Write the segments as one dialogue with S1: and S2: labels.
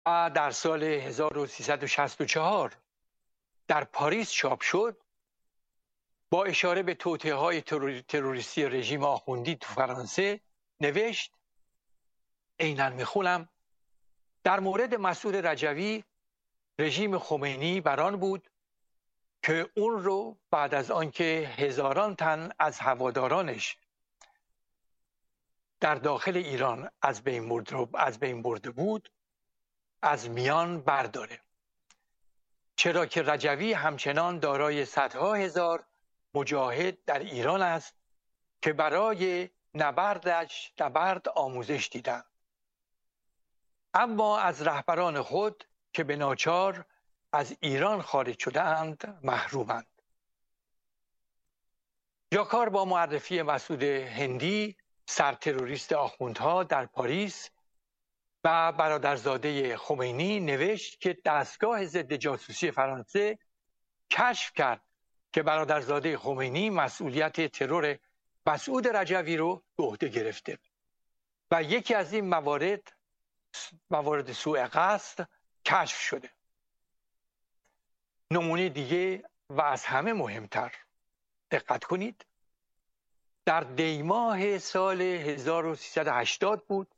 S1: و در سال 1364 در پاریس چاپ شد، با اشاره به توطئه‌های تروریستی رژیم آخوندی تو فرانسه نوشت، عیناً میخونم: در مورد مسعود رجوی رژیم خمینی بران بود که اون رو بعد از آنکه هزاران تن از هوادارانش در داخل ایران از بین برده بود از میان برداره، چرا که رجوی همچنان دارای صدها هزار مجاهد در ایران است که برای نبرد آموزش دیدند، اما از رهبران خود که به ناچار از ایران خارج شده اند محرومند. جاکار با معرفی مسعود هندی سرتروریست آخوندها در پاریس و برادرزاده خمینی نوشت که دستگاه ضد جاسوسی فرانسه کشف کرد که برادرزاده خمینی مسئولیت ترور مسعود رجوی رو به عهده گرفته و یکی از این موارد سوء قصد کشف شده. نمونه دیگه و از همه مهمتر، دقت کنید، در دیماه سال 1380 بود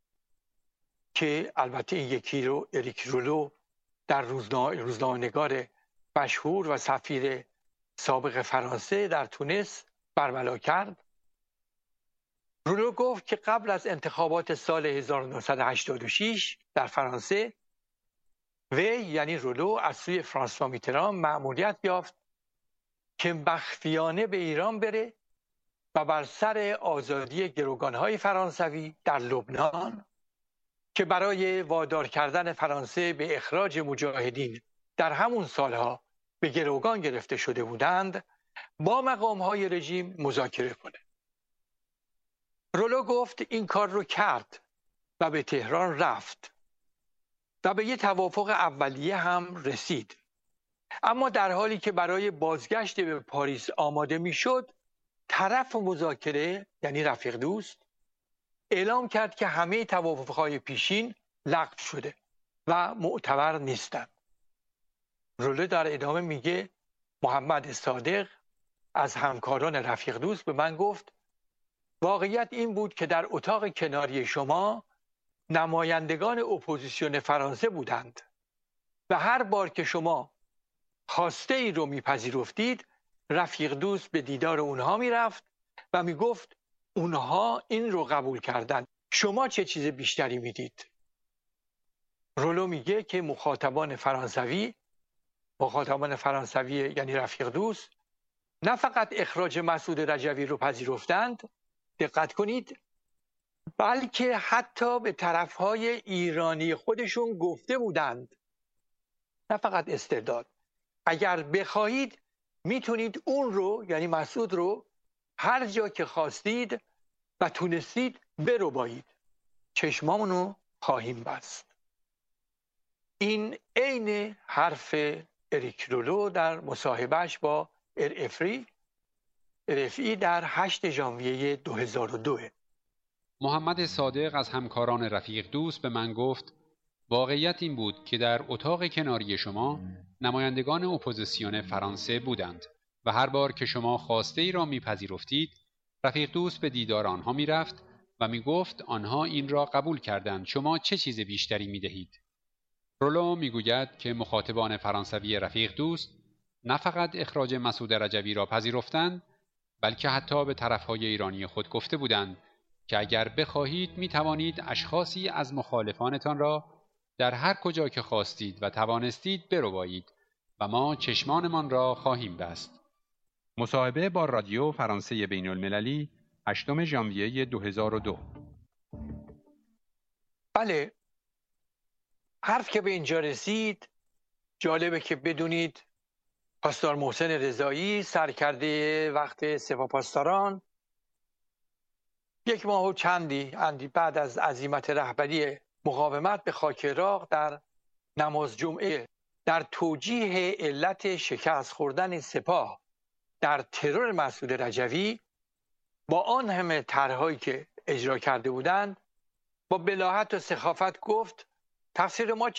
S1: که البته این یکی رو اریک رولو در روزنامه‌نگار مشهور و سفیر سابق فرانسه در تونس برملا کرد. رولو گفت که قبل از انتخابات سال 1986 در فرانسه یعنی رولو از سوی فرانسوا میتران مأموریت یافت که مخفیانه به ایران بره و بر سر آزادی گروگانهای فرانسوی در لبنان که برای وادار کردن فرانسه به اخراج مجاهدین در همون سالها به گروگان گرفته شده بودند با مقامهای رژیم مذاکره کنه. رولو گفت این کار رو کرد و به تهران رفت و به یه توافق اولیه هم رسید، اما در حالی که برای بازگشت به پاریس آماده میشد، طرف مذاکره یعنی رفیق دوست اعلام کرد که همه توافقهای پیشین لغو شده و معتبر نیستند. رولو در ادامه میگه محمد صادق از همکاران رفیق دوست به من گفت واقعیت این بود که در اتاق کناری شما نمایندگان اپوزیسیون فرانسه بودند و هر بار که شما خواسته ای رو میپذیرفتید رفیق دوست به دیدار اونها میرفت و میگفت اونها این رو قبول کردند، شما چه چیز بیشتری میدید؟ رولو میگه که مخاطبان فرانسوی یعنی رفیق دوست نه فقط اخراج مسعود رجوی رو پذیرفتند، دقت کنید، بلکه حتی به طرفهای ایرانی خودشون گفته بودند، نه فقط استرداد، اگر بخواهید میتونید اون رو یعنی مسعود رو هر جا که خواستید و تونستید بربایید، چشمامونو خواهیم بست. این عین حرف اریک رولو در مصاحبهش با RFI در 8 ژانویه 2002.
S2: محمد صادق از همکاران رفیق دوست به من گفت واقعیت این بود که در اتاق کناری شما نمایندگان اپوزیسیون فرانسه بودند و هر بار که شما خواسته ای را میپذیرفتید رفیق دوست به دیدار آنها میرفت و میگفت آنها این را قبول کردند، شما چه چیز بیشتری میدهید؟ رولو میگوید که مخاطبان فرانسوی رفیق دوست نه فقط اخراج مسعود رجوی را پذیرفتند بلکه حتی به طرفهای ایرانی خود گفته بودند که اگر بخواهید می توانید اشخاصی از مخالفانتان را در هر کجا که خواستید و توانستید بربایید و ما چشمانمان را خواهیم بست.
S3: مصاحبه با رادیو فرانسه بین المللی 8 ژانویه 2002.
S1: بله، حرف که به اینجا رسید جالبه که بدونید پاسدار محسن رضایی سرکرده وقت سپاه پاسداران 1 ماه و چندی بعد از عزیمت رهبری مقاومت به خاک عراق در نماز جمعه در توجیه علت شکست خوردن سپاه در ترور مسعود رجوی با آن همه طرح‌هایی که اجرا کرده بودند با بلاهت و سخافت گفت تقصیر ما